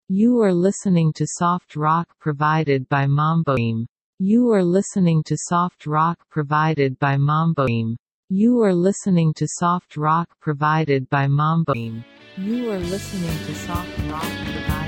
You are listening to soft rock provided by Mamboim. You are listening to soft rock provided by Mamboim. You are listening to soft rock provided by Mamboim. You are listening to soft rock provided